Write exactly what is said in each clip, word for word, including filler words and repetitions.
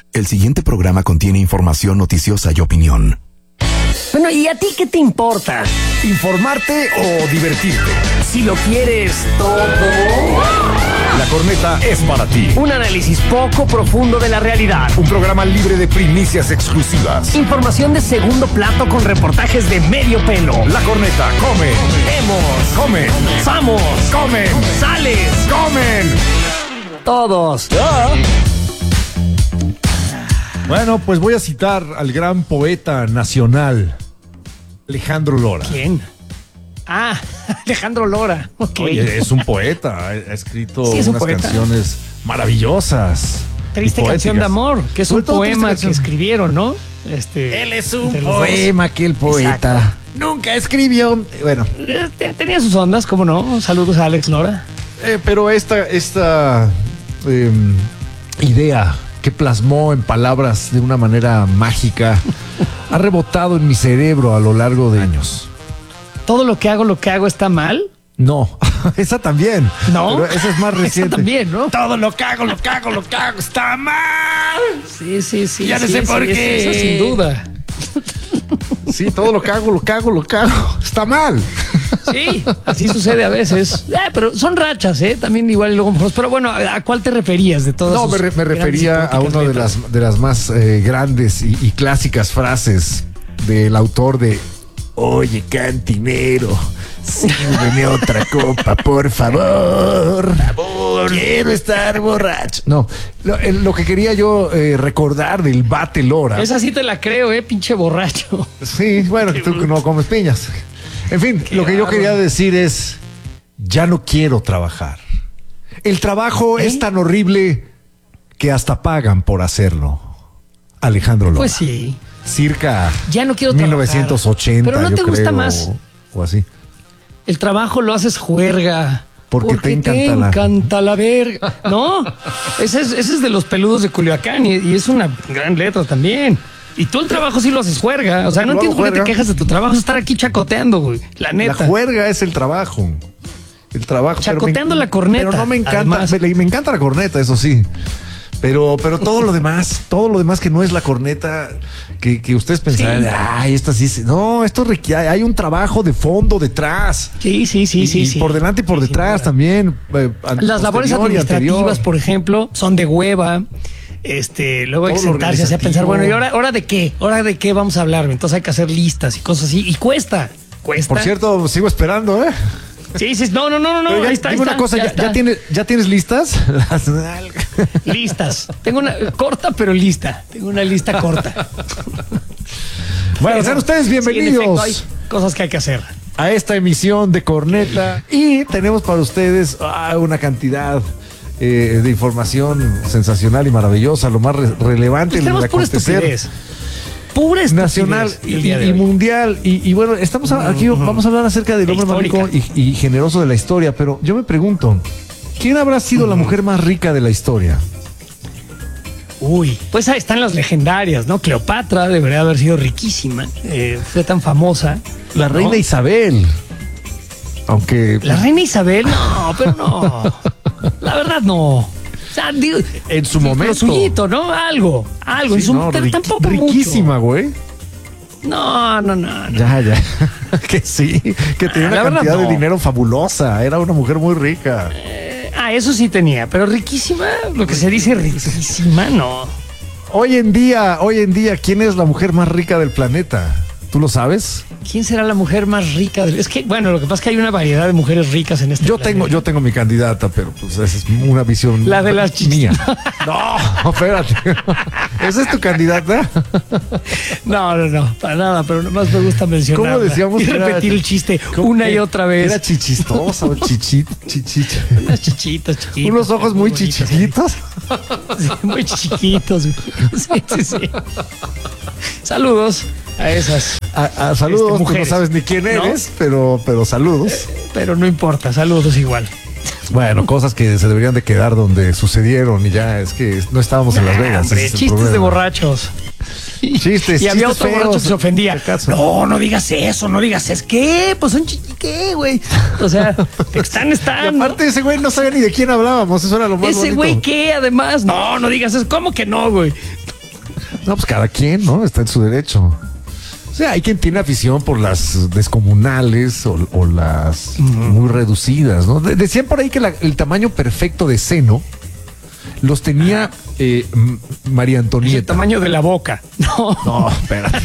El siguiente programa contiene información noticiosa y opinión. Bueno, ¿y a ti qué te importa? ¿Informarte o divertirte? Si lo quieres todo. La Corneta es para ti. Un análisis poco profundo de la realidad. Un programa libre de primicias exclusivas. Información de segundo plato con reportajes de medio pelo. La Corneta come. Vemos. Comen. Vamos. Comen. Sales. Comen. Todos. Bueno, pues voy a citar al gran poeta nacional, Alejandro Lora. ¿Quién? Ah, Alejandro Lora. Okay. Oye, es un poeta, ha escrito sí, es un unas poeta. canciones maravillosas. Triste canción de amor, que es un poema que escribieron, ¿no? Este, Él es un poema que el poeta Exacto. nunca escribió. Bueno, tenía sus ondas, ¿cómo no? Saludos a Alex Lora. Eh, pero esta, esta eh, idea que plasmó en palabras de una manera mágica ha rebotado en mi cerebro a lo largo de años. ¿Todo lo que hago, lo que hago está mal? No, esa también. No, pero esa es más reciente. Esa también, ¿no? todo lo que hago, lo que hago, lo que hago está mal. Sí, sí, sí. Ya no sí, sé sí, por sí, qué. Eso sin duda. Sí, todo lo que hago, lo que hago, lo que hago está mal. Sí, así sucede a veces. Eh, pero son rachas, ¿eh? También igual y luego. Pero bueno, ¿a cuál te referías de todas? No, me, re- me refería a una de las, de las más eh, grandes y, y clásicas frases del autor de Oye, cantinero, sírveme otra copa, por favor. Por Quiero estar borracho. No, lo, el- lo que quería yo eh, recordar del Bate Lora. Esa sí te la creo, ¿eh? Pinche borracho. Sí, bueno, tú no comes piñas. En fin, Qué lo que yo bárbaro. quería decir es, ya no quiero trabajar. El trabajo ¿Eh? es tan horrible que hasta pagan por hacerlo. Alejandro Lora. Pues sí. Circa Ya no quiero mil novecientos ochenta, trabajar. Pero no te yo gusta creo, más. O así. El trabajo lo haces juerga. Porque te encanta la- encanta la verga. No, ese es, ese es de los peludos de Culiacán y, y es una gran letra también. Y tú el trabajo sí lo haces juerga. O sea, no Lo hago entiendo por qué te juerga. quejas de tu trabajo. Es estar aquí chacoteando, güey. La La neta. juerga es el trabajo. El trabajo. pero Chacoteando me- la corneta, Pero no me encanta. además. Me, me encanta la corneta, eso sí. Pero, pero todo lo demás, todo lo demás que no es la corneta, que, que ustedes pensarán, Sí. ay, esta sí, se-". no, esto requiere, hay un trabajo de fondo detrás. Sí, sí, sí, y, sí. y sí. por delante y por Sí, detrás sin duda. también. eh, an- Las labores posterior y administrativas, anterior. por ejemplo, son de hueva. Este, luego hay que Todo lo sentarse así a pensar, organizativo. bueno, ¿y ahora, ahora de qué? ¿Ahora de qué vamos a hablar? Entonces hay que hacer listas y cosas así. Y cuesta, cuesta. Por cierto, sigo esperando, ¿eh? Sí, sí, no, no, no, no, Pero ya- ahí está. ahí dime una está, cosa, ya ¿ya, está. ya tienes, ¿ya tienes listas? Las- Listas. Tengo una corta, pero lista. Tengo una lista corta. Bueno, Pero, sean ustedes sí, en bienvenidos efecto, hay cosas que hay que hacer. a esta emisión de Corneta y tenemos para ustedes ah, una cantidad eh, de información sensacional y maravillosa, lo más re- relevante Pues del tenemos pura acontecer estupidez. Pura estupidez nacional y, el día de y hoy. mundial y, y bueno, estamos a- aquí vamos a hablar acerca del hombre más rico Histórica. y, y generoso de la historia, pero yo me pregunto, ¿quién habrá sido la mujer más rica de la historia? Uy, pues ahí están las legendarias, ¿no? Cleopatra debería haber sido riquísima. eh, fue tan famosa. La ¿no? reina Isabel. Aunque La reina Isabel, no, pero no. La verdad, no. O sea, digo, en su lo momento suyito, ¿no? Algo, algo. en Sí, su, no, t- riqui- tampoco riquísima, güey. mucho. No, no, no, no. Ya, ya. Que sí, que tenía Ah, una la verdad, cantidad de no. dinero fabulosa. Era una mujer muy rica. Eh, ah, eso sí tenía, pero riquísima, lo que se dice riquísima, no. Hoy en día, hoy en día, ¿quién es la mujer más rica del planeta? ¿Tú lo sabes? ¿Quién será la mujer más rica? del- Es que, bueno, lo que pasa es que hay una variedad de mujeres ricas en este Yo planeta. tengo, yo tengo mi candidata, pero pues esa es una visión La de las chichis. mía. No, espérate. ¿Esa es tu candidata? No, no, no, para nada, pero nomás me gusta mencionar. ¿Cómo decíamos y que era- repetir el chiste ¿Cómo una que y otra vez. Era chichistosa o chichit, chichit. Unas chichitas, chiquitas. Unos ojos muy bonitas, chichitos. sí, muy chiquitos. Sí, sí, sí. Saludos a esas, A, a saludos, Este, tú no mujeres. sabes ni quién ¿No? eres, pero, pero saludos. pero no importa, saludos igual. Bueno, cosas que se deberían de quedar donde sucedieron y ya es que no estábamos en Las Vegas. Hombre, ese es el chistes de problema. borrachos. Chistes, Y había chistes otro borracho feos. que se ofendía. ¿Qué acaso? No, no digas eso, no digas eso. ¿Qué? Pues son chiqui, ¿qué, güey? O sea, están, Y están. aparte ese güey no sabía ni de quién hablábamos, eso era lo más Ese bonito. güey, ¿qué? Además, no, no digas eso. ¿Cómo que no, güey? No, pues cada quien, ¿no? Está en su derecho. O sea, hay quien tiene afición por las descomunales o, o las uh-huh. muy reducidas, ¿no? De- decían por ahí que la- el tamaño perfecto de seno los tenía eh, M- María Antonieta. El tamaño de la boca. No. No, espérate.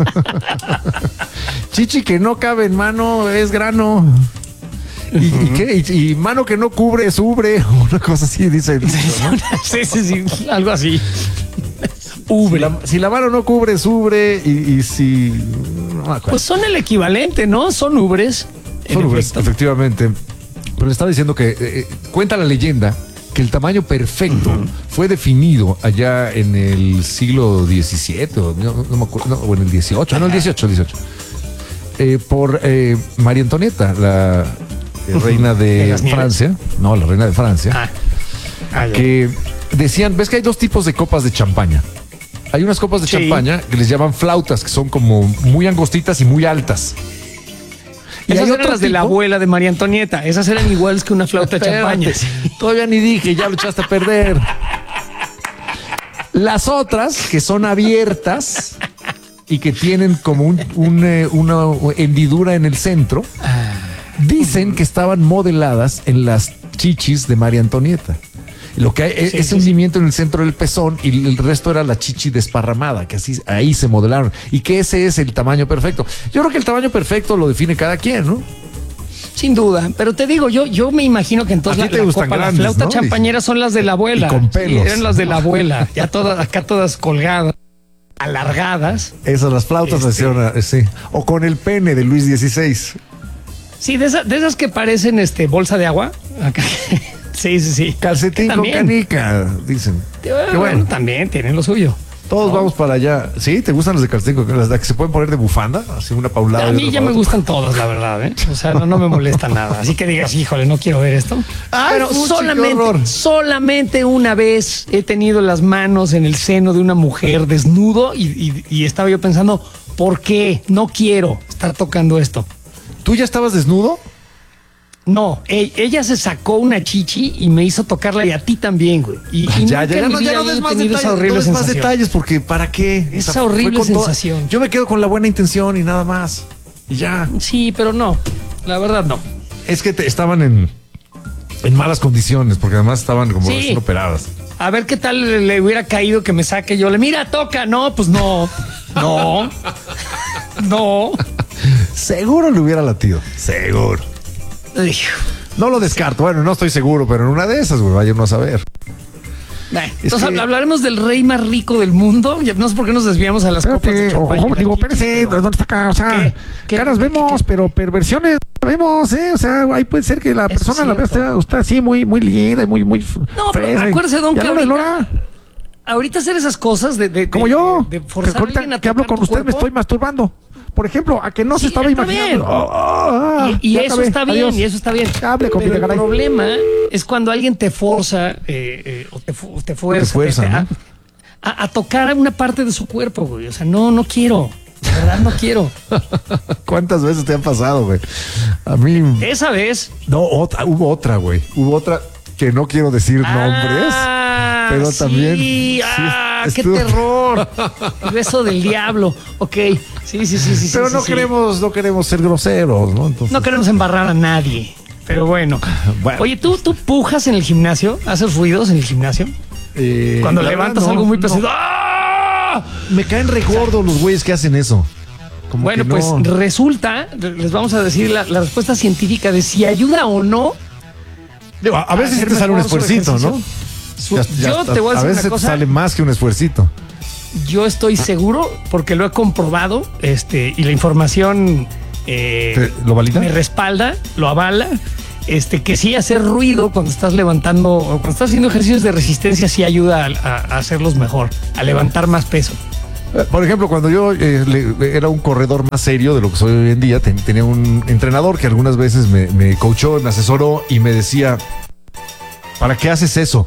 Chichi que no cabe en mano es grano. ¿Y, uh-huh. ¿y qué? Y, y mano que no cubre es ubre. Una cosa así, dice el dicho, ¿no? Sí, sí, sí. Algo así. Ubre. Si la, si la mano no cubre es ubre y, y si... No me acuerdo. Pues son el equivalente, ¿no? Son ubres. Son en ubres, efecto. efectivamente. Pero le estaba diciendo que eh, cuenta la leyenda que el tamaño perfecto uh-huh. fue definido allá en el siglo diecisiete, o no, no me acuerdo, no, o en el dieciocho, no, el dieciocho, dieciocho, eh, por eh, María Antonieta, la eh, uh-huh. reina de, ¿De las Francia, no, la reina de Francia, Ah. Ah, ya. que decían, ves que hay dos tipos de copas de champaña. Hay unas copas de Sí. champaña que les llaman flautas, que son como muy angostitas y muy altas. Y Esas hay eran otro las de la tipo- abuela de María Antonieta. Esas eran iguales que una flauta de champaña. Espérate, todavía ni dije, ya lo echaste a perder. Las otras, que son abiertas y que tienen como un, un, eh, una hendidura en el centro, dicen que estaban modeladas en las chichis de María Antonieta. Lo que hay es Sí, ese sí, hundimiento en el centro del pezón y el resto era la chichi desparramada, que así ahí se modelaron. Y que ese es el tamaño perfecto. Yo creo que el tamaño perfecto lo define cada quien, ¿no? Sin duda. Pero te digo, yo, yo me imagino que entonces A la, ti te la gustan copa, grandes, la flauta ¿no? champañera son las de la abuela. Y con pelos. Sí, eran las de la abuela. Ya todas, acá todas colgadas, alargadas. Esas, las flautas Este- las hicieron, eh, sí. O con el pene de Luis dieciséis. Sí, de, esa- de esas que parecen este bolsa de agua. Acá. Sí, sí, sí. Calcetín con También. canica, dicen. Bueno, Qué bueno. también tienen lo suyo. Todos vamos para allá. ¿Sí? ¿Te gustan las de calcetín con canica? Las de que se pueden poner de bufanda, así una paulada. A y mí otra ya para me otra. gustan todas, la verdad, ¿eh? O sea, no, no me molesta nada. Así que digas, híjole, no quiero ver esto. Ay, Pero Fuchi, qué solamente, horror. solamente una vez he tenido las manos en el seno de una mujer desnudo y, y- y estaba yo pensando, ¿por qué? No quiero estar tocando esto. ¿Tú ya estabas desnudo? No, e- ella se sacó una chichi y me hizo tocarla y a ti también, güey. Y, y ya, nunca ya, ya, en mi no, vida ya no había des más tenido detalles. esa horrible no des más sensación. detalles porque ¿para qué? Esa fue horrible con toda- sensación. Yo me quedo con la buena intención y nada más. Y ya. Sí, pero no, la verdad no. Es que te- estaban en, en malas condiciones porque además estaban como Sí. recién operadas. A ver qué tal le, le hubiera caído que me saque yo. Le mira, toca. No, pues no. No. No. Seguro le hubiera latido. Seguro. Ay, No lo descarto. Bueno, no estoy seguro, pero en una de esas, güey, vaya uno a saber. bueno, Es entonces que- hablaremos del rey más rico del mundo. Ya no sé por qué nos desviamos a las copas de champaña. digo, espérese, ¿dónde está acá? O sea, ¿Qué? ¿Qué? caras vemos, pero perversiones vemos, ¿eh? O sea, ahí puede ser que la Eso persona es la vea cierto. usted, usted así muy, muy linda y muy, muy No, pero fresa. acuérdese, don, ¿Ya que no le ahorita- logra? Ahorita hacer esas cosas de, de- Como de- yo, de que forzar a ahorita alguien a que hablo tocar con tu usted me cuerpo. estoy masturbando. Por ejemplo, a que no se Sí, estaba está imaginando. bien. Oh, oh, ah, Y, y ya eso acabé. está bien, Adiós. y eso está bien. Hable con Pero el Videgaray. problema es cuando alguien te forza eh, eh, o te, fu- te fuerza, Te fuerza, te- ¿no? a, a- a tocar una parte de su cuerpo, güey. O sea, no, no quiero. De verdad, no quiero. ¿Cuántas veces te han pasado, güey? A mí. Esa vez. No, otra, hubo otra, güey. Hubo otra que no quiero decir nombres. Ah, pero sí, también, sí, Ah, qué estuvo- terror. El beso del diablo. Ok. Sí, sí, sí, sí. Pero sí, no sí, sí. queremos, no queremos ser groseros, ¿no? Entonces, No queremos embarrar a nadie. Pero bueno. Bueno. Oye, ¿tú, ¿tú pujas en el gimnasio? ¿Haces ruidos en el gimnasio? eh, Cuando la levantas verdad, no, algo muy no. pesado. ¡Ah! Me caen re gordos los güeyes que hacen eso. Como Bueno, que pues no. resulta, les vamos a decir la, la respuesta científica de si ayuda o no. Digo, a, a veces sí hacer te sale un mejor su esfuercito, ¿no? ejercicio. Su- Ya- ya yo está. te voy a decir veces una cosa. te sale más que un esfuercito. Yo estoy seguro porque lo he comprobado, este, y la información eh, ¿Te- lo valida? me respalda, lo avala. Este, que sí hacer ruido cuando estás levantando o cuando estás haciendo ejercicios de resistencia sí ayuda a, a- a hacerlos mejor, a levantar más peso. Eh, Por ejemplo, cuando yo eh, le- era un corredor más serio de lo que soy hoy en día, ten- tenía un entrenador que algunas veces me, me coachó, me asesoró y me decía, ¿para qué haces eso?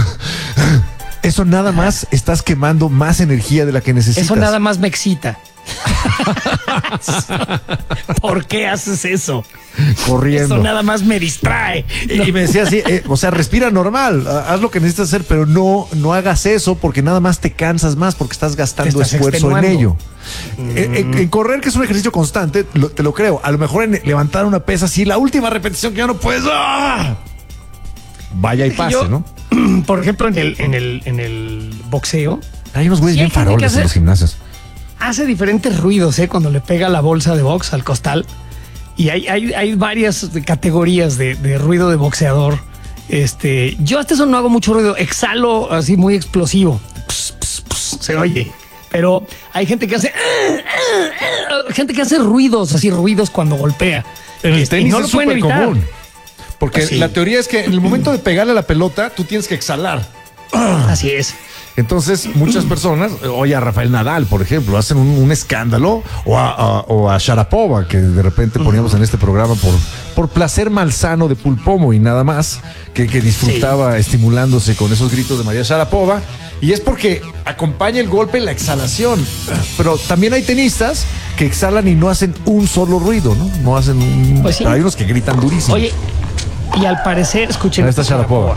Eso nada más estás quemando más energía de la que necesitas. Eso nada más me excita. ¿Por qué haces eso? Corriendo. Eso nada más me distrae. Y, y me decía así, eh, o sea, respira normal, haz lo que necesitas hacer, pero no, no hagas eso porque nada más te cansas más porque estás gastando Te estás esfuerzo en extenuando. ello. Mm. En, en- en correr, que es un ejercicio constante, lo- te lo creo. A lo mejor en levantar una pesa, sí, la última repetición que ya no puedes. ¡ah! Vaya y pase, Yo, ¿no? Por ejemplo, en el, en el, en el boxeo, Hay unos güeyes Sí, hay bien gente que faroles hace- en los gimnasios. hace diferentes ruidos, ¿eh? Cuando le pega la bolsa de box al costal. Y hay, hay, hay varias categorías de, de ruido de boxeador. Este, yo hasta eso no hago mucho ruido, exhalo así muy explosivo. Ps, ps, ps, se oye. Pero hay gente que hace gente que hace ruidos, así ruidos cuando golpea. En el Este, y tenis no lo es pueden súper evitar. común. Porque Sí. la teoría es que en el momento de pegarle a la pelota, tú tienes que exhalar. Así es. Entonces, muchas personas, oye, a Rafael Nadal, por ejemplo, hacen un, un escándalo, o a, a- o a Sharapova, que de repente poníamos en este programa por, por placer malsano de Pulpomo y nada más, que, que disfrutaba estimulándose con esos gritos de María Sharapova. Y es porque acompaña el golpe la exhalación. Pero también hay tenistas que exhalan y no hacen un solo ruido, ¿no? No hacen un... Pues sí. Hay unos que gritan durísimo. Oye, y al parecer, escuchen. Ahí está esto, Sharapova.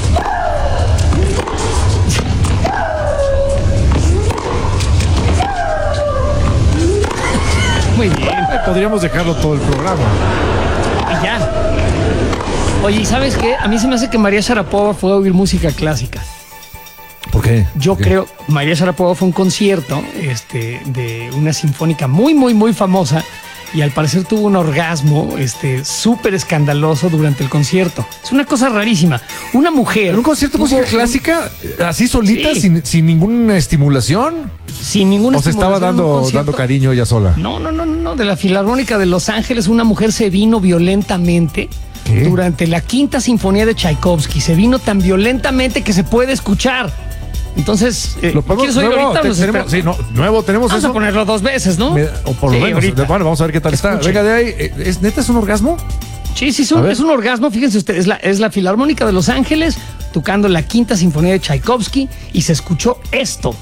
Muy bien. Podríamos dejarlo todo el programa. Y ya. Oye, ¿y sabes qué? A mí se me hace que María Sharapova fue a oír música clásica. ¿Por qué? Yo ¿Por qué? creo, María Sharapova fue a un concierto este, de una sinfónica muy, muy, muy famosa y al parecer tuvo un orgasmo este, súper escandaloso durante el concierto. Es una cosa rarísima. Una mujer... ¿En un concierto de tuvo música un- clásica, así solita, Sí. sin, sin ninguna estimulación? Sin ninguna ¿O se estaba estimulación, un dando, concierto- dando cariño ella sola? No, no, no, no. De la Filarmónica de Los Ángeles, una mujer se vino violentamente ¿Qué? durante la quinta sinfonía de Tchaikovsky. Se vino tan violentamente que se puede escuchar. Entonces, eh, ¿Lo podemos- ¿quieres oír nuevo? ahorita? Te- Los tenemos- espero- sí, no, nuevo, tenemos Vamos eso. a ponerlo dos veces, ¿no? Me- o por lo Sí, menos. ahorita. Bueno, vamos a ver qué tal está. Escuchen. Venga, de ahí. eh, ¿Es neta es un orgasmo? Sí, sí, es A un, ver. es un orgasmo. Fíjense ustedes, es la, es la Filarmónica de Los Ángeles tocando la quinta sinfonía de Tchaikovsky y se escuchó esto.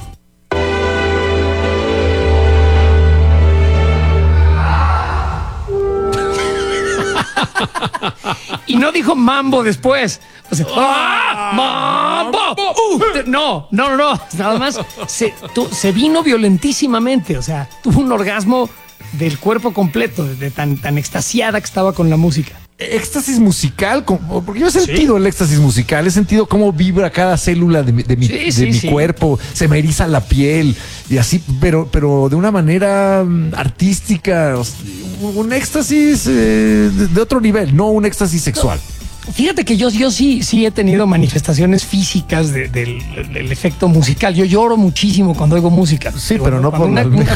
Y no dijo mambo después. O sea, ¡ah! ¡Mambo! Uh, no, no, no, no. Nada más se, tu- se vino violentísimamente. O sea, tuvo un orgasmo del cuerpo completo, de tan, tan extasiada que estaba con la música. Éxtasis musical, como- porque yo he sentido el éxtasis musical, he sentido cómo vibra cada célula de mi, de mi, Sí, de sí, mi sí. cuerpo, se me eriza la piel y así, pero, pero de una manera mm, artística, o sea, un éxtasis eh, de, de otro nivel, no un éxtasis sexual. Fíjate que yo, yo sí, sí he tenido manifestaciones físicas de- del, del efecto musical. Yo lloro muchísimo cuando oigo música. Sí, pero no cuando por la almeja.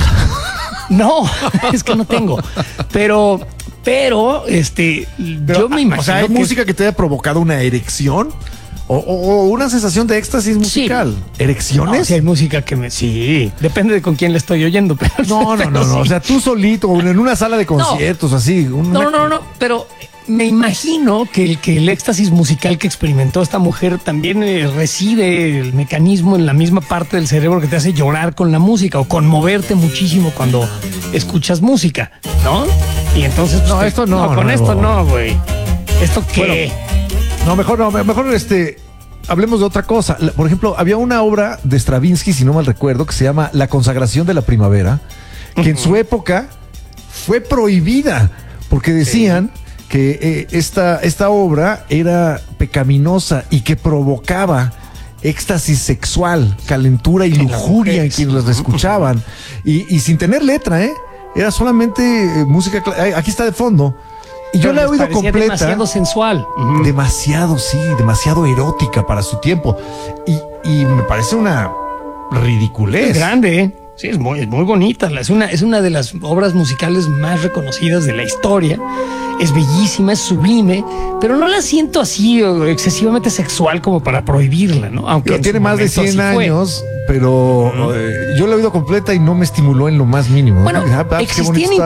No, es que no tengo. Pero, pero, este, Pero, yo me imagino o sea, ¿hay que música que te haya provocado una erección? O, o- o una sensación de éxtasis musical. No, ¿Erecciones? sí hay música que me... Sí, depende de con quién le estoy oyendo. Pero, No, no, pero no, no. sí. O sea, tú solito, o en una sala de conciertos, así. una- No, no, no, pero me imagino que el, que el éxtasis musical que experimentó esta mujer también eh, reside el mecanismo en la misma parte del cerebro que te hace llorar con la música o conmoverte muchísimo cuando escuchas música, ¿no? Y entonces... No, pues, esto no, con no, esto no. no, güey. ¿Esto qué? No, mejor no, mejor este. Hablemos de otra cosa. La- Por ejemplo, había una obra de Stravinsky, si no mal recuerdo, que se llama La consagración de la primavera, que en su época fue prohibida, porque decían que eh, esta, esta obra era pecaminosa y que provocaba éxtasis sexual, calentura y En las lujuria en mujeres. quienes las escuchaban. Y, y sin tener letra, ¿eh? Era solamente eh, música. cla- eh, Aquí está de fondo. Y yo Pero la he les oído parecía completa. demasiado sensual. Ujú. Demasiado, sí, demasiado erótica para su tiempo. Y, y me parece una ridiculez. Es grande, ¿eh? Sí, es muy, es muy bonita. Es una, es una de las obras musicales más reconocidas de la historia. Es bellísima, es sublime, pero no la siento así o excesivamente sexual como para prohibirla, ¿no? Aunque Digo, en tiene su más de momento cien así fue. años, pero eh, yo la he oído completa y no me estimuló en lo más mínimo. Bueno, Ah, ah, qué bonito existían está.